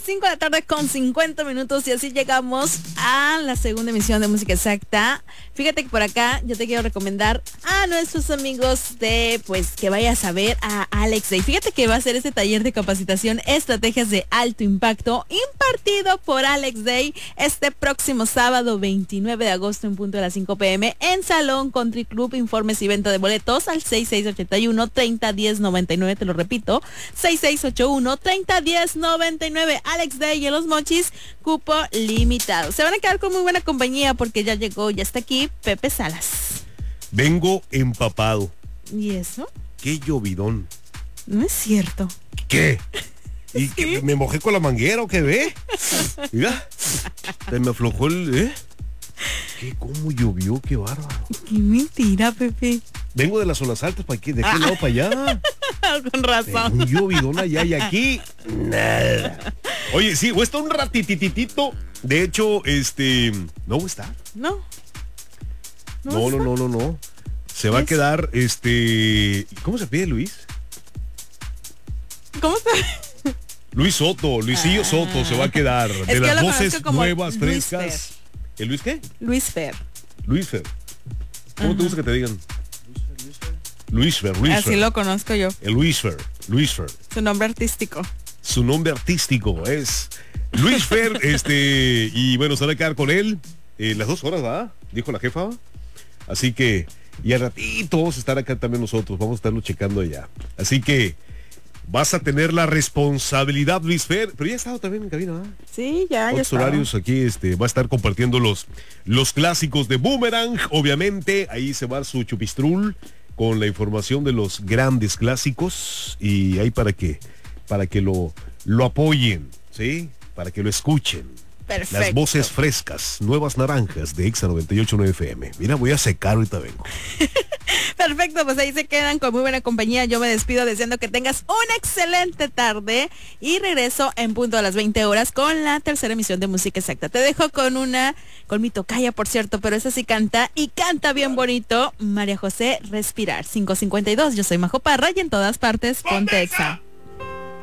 5 de la tarde con 50 minutos y así llegamos a la segunda emisión de Música Exacta. Fíjate que por acá yo te quiero recomendar a nuestros amigos de, pues, que vayas a ver a Alex Day. Fíjate que va a ser este taller de capacitación Estrategias de Alto Impacto impartido por Alex Day este próximo sábado 29 de agosto en punto de las 5 p.m. en Salón Country Club. Informes y venta de boletos al 6681-301099, te lo repito, 6681-301099. Alex Day y Los Mochis, cupo limitado. Se van a quedar con muy buena compañía porque ya llegó, ya está aquí Pepe Salas. Vengo empapado. ¿Y eso? Qué llovidón. No es cierto. ¿Qué? ¿Y ¿Sí? que me mojé con la manguera o qué ve? Mira, se me aflojó el... ¿Qué? ¿Cómo llovió? Qué bárbaro. Qué mentira, Pepe. Vengo de las zonas altas, ¿para qué? De aquel lado para allá. Con razón. Un llovidón allá y aquí, nada. Oye, sí, o está un ratititito. De hecho, ¿no va a estar? No. No. Se va a quedar, ¿cómo se pide Luis? ¿Cómo está? Luis Soto, Luisillo Soto se va a quedar. Es De que las lo voces conozco como nuevas, Luis frescas. ¿El Luis qué? Luis Fer. Luis Fer. ¿Cómo te gusta que te digan? Luis Fer. Así lo conozco yo. El Luis Fer. Su nombre artístico. Su nombre artístico es Luis Fer, y bueno, se va a quedar con él las 2 horas, ¿verdad? Dijo la jefa. Así que, y al ratito vamos a estar acá también nosotros, vamos a estarlo checando allá. Así que vas a tener la responsabilidad, Luis Fer, pero ya ha estado también en cabina, ¿verdad? Sí, ya Otros horarios aquí, va a estar compartiendo los clásicos de Boomerang, obviamente, ahí se va a dar su chupistrul con la información de los grandes clásicos y ahí para que lo apoyen, ¿sí? Para que lo escuchen. Perfecto. Las voces frescas, nuevas naranjas de Exa 98.9 FM. Mira, voy a secar, ahorita vengo. Perfecto, pues ahí se quedan con muy buena compañía. Yo me despido deseando que tengas una excelente tarde y regreso en punto a las 20 horas con la tercera emisión de Música Exacta. Te dejo con mi tocaya, por cierto, pero esa sí canta y canta bien bonito. María José, Respirar, 5:52. Yo soy Majo Parra y en todas partes ponte Exa.